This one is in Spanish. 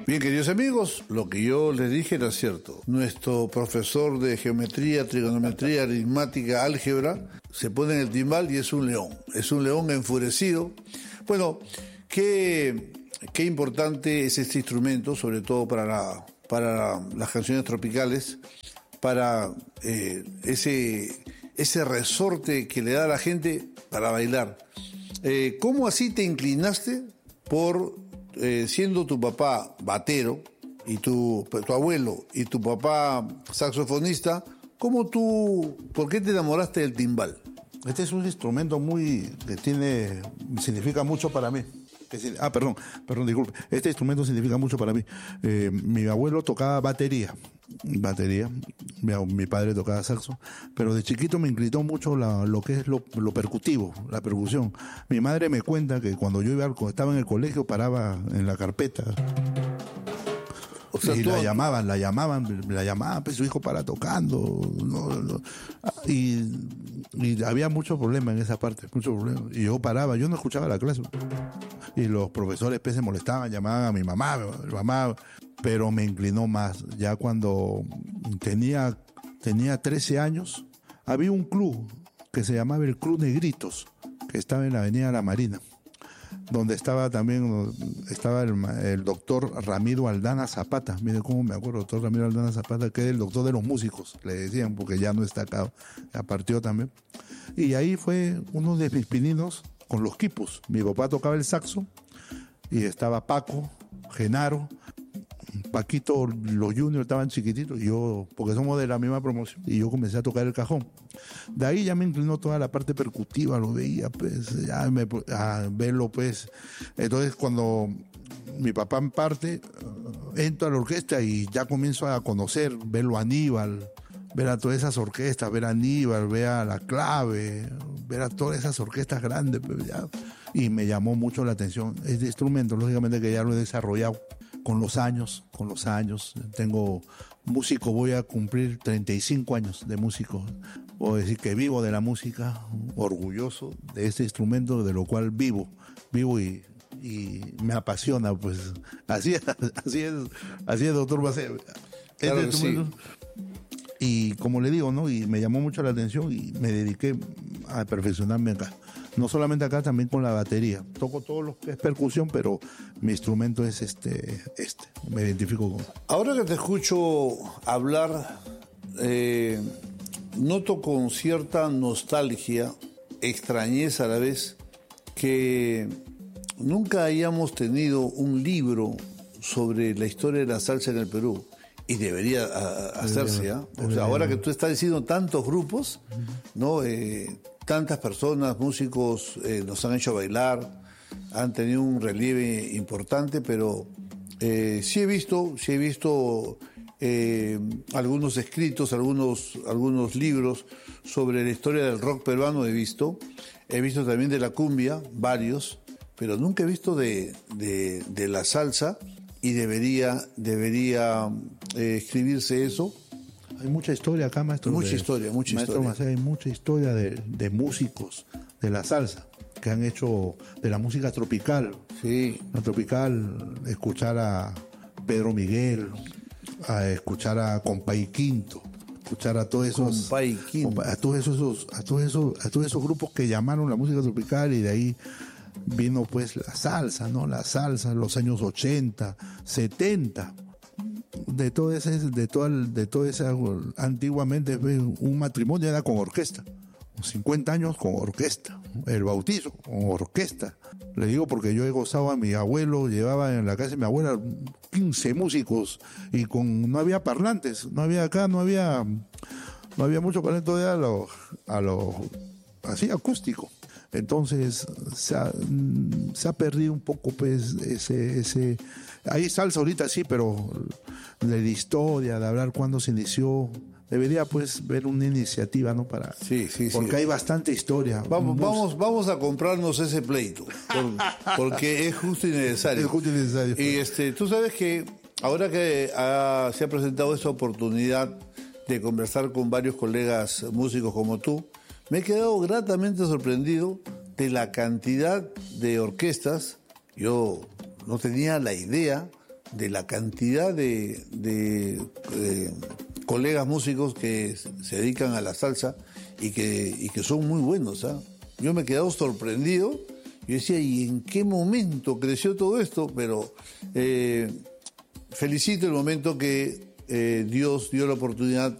Bien, queridos amigos, lo que yo les dije era cierto. Nuestro profesor de geometría, trigonometría, aritmática, álgebra, se pone en el timbal y es un león enfurecido. Bueno, qué importante es este instrumento, sobre todo para las canciones tropicales, para ese resorte que le da a la gente para bailar. ¿Cómo así te inclinaste por, siendo tu papá batero y tu abuelo y tu papá saxofonista, por qué te enamoraste del timbal? Este es un instrumento significa mucho para mí. Perdón, disculpe. Este instrumento significa mucho para mí. Mi abuelo tocaba batería. Mi padre tocaba saxo, pero de chiquito me inclinó mucho lo que es lo percutivo, la percusión. Mi madre me cuenta que cuando estaba en el colegio paraba en la carpeta. O sea, y la llamaban, pues su hijo para tocando, y había mucho problema en esa parte, mucho problema. Y yo paraba, yo no escuchaba la clase. Y los profesores pues se molestaban, llamaban a mi mamá, pero me inclinó más. Ya cuando tenía 13 años, había un club que se llamaba el Club Negritos, que estaba en la Avenida La Marina, donde estaba el doctor Ramiro Aldana Zapata. Mire cómo me acuerdo, doctor Ramiro Aldana Zapata, que es el doctor de los músicos, le decían, porque ya no está acá, ya partió también. Y ahí fue uno de mis pininos con los quipos. Mi papá tocaba el saxo y estaba Paco, Genaro, Paquito, los juniors estaban chiquititos, y yo, porque somos de la misma promoción, y yo comencé a tocar el cajón. De ahí ya me inclinó toda la parte percutiva, lo veía, pues, a verlo, pues. Entonces, cuando mi papá en parte, entro a la orquesta y ya comienzo a conocer, verlo a Aníbal, ver a todas esas orquestas, ver a Aníbal, ver a La Clave, ver a todas esas orquestas grandes, pues, ya. Y me llamó mucho la atención este instrumento, lógicamente que ya lo he desarrollado con los años. Tengo músico, voy a cumplir 35 años de músico. Puedo decir que vivo de la música, orgulloso de este instrumento, de lo cual vivo y me apasiona, pues. Así es, doctor Bacer. Claro que sí. Y como le digo, ¿no? Y me llamó mucho la atención y me dediqué a perfeccionarme acá. No solamente acá, también con la batería. Toco todo lo que es percusión, pero mi instrumento es me identifico con. Ahora que te escucho hablar, noto con cierta nostalgia, extrañeza a la vez, que nunca hayamos tenido un libro sobre la historia de la salsa en el Perú. Y debería hacerse, ¿ah? O sea, ahora que tú estás diciendo tantos grupos, ¿no? Tantas personas, músicos, nos han hecho bailar, han tenido un relieve importante, pero sí he visto algunos escritos, algunos libros sobre la historia del rock peruano, he visto también de la cumbia, varios, pero nunca he visto de la salsa, y debería escribirse eso. Hay mucha historia acá, maestro. Mucha historia. Maestro, hay mucha historia de músicos de la salsa que han hecho de la música tropical. Sí. La tropical, escuchar a Pedro Miguel, a escuchar a Compay Quinto, escuchar a todos esos a todos esos grupos que llamaron la música tropical, y de ahí vino pues la salsa, ¿no? La salsa, los años 80, 70. De todo ese, antiguamente un matrimonio era con orquesta. 50 años con orquesta. El bautizo con orquesta. Le digo porque yo he gozado a mi abuelo, llevaba en la casa de mi abuela 15 músicos y no había parlantes, no había mucho parlante todavía así acústico. Entonces se ha perdido un poco pues ese hay salsa ahorita sí, pero de la historia, de hablar cuándo se inició, debería pues ver una iniciativa, ¿no? Porque hay bastante historia. Vamos a comprarnos ese pleito, porque es justo y necesario. Es justo y necesario. Y tú sabes que ahora que se ha presentado esta oportunidad de conversar con varios colegas músicos como tú, me he quedado gratamente sorprendido de la cantidad de orquestas. Yo no tenía la idea de la cantidad de colegas músicos que se dedican a la salsa y que son muy buenos, ¿ah? Yo me he quedado sorprendido. Yo decía, ¿y en qué momento creció todo esto? Pero felicito el momento que Dios dio la oportunidad